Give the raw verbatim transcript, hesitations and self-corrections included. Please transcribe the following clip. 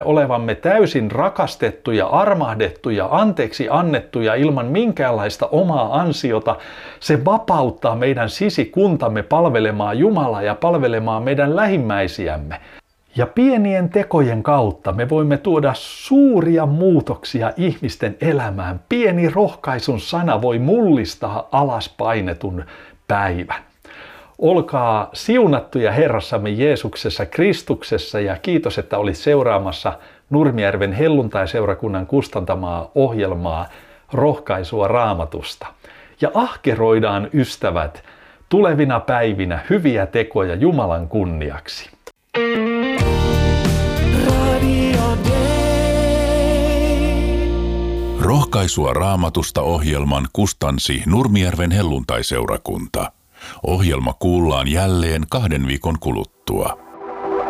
olevamme täysin rakastettuja, armahdettuja, anteeksi annettuja ilman minkäänlaista omaa ansiota, se vapauttaa meidän sisikuntamme palvelemaan Jumalaa ja palvelemaan meidän lähimmäisiämme. Ja pienien tekojen kautta me voimme tuoda suuria muutoksia ihmisten elämään. Pieni rohkaisun sana voi mullistaa alaspainetun päivän. Olkaa siunattuja Herrassamme Jeesuksessa Kristuksessa ja kiitos, että olit seuraamassa Nurmijärven helluntaiseurakunnan kustantamaa ohjelmaa Rohkaisua Raamatusta. Ja ahkeroidaan, ystävät, tulevina päivinä hyviä tekoja Jumalan kunniaksi. Rohkaisua Raamatusta ohjelman kustansi Nurmijärven helluntaiseurakunta. Ohjelma kuullaan jälleen kahden viikon kuluttua.